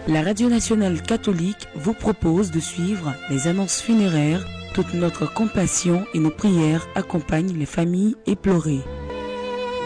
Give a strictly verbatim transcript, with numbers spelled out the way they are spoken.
La Radio nationale catholique vous propose de suivre les annonces funéraires. Toute notre compassion et nos prières accompagnent les familles éplorées.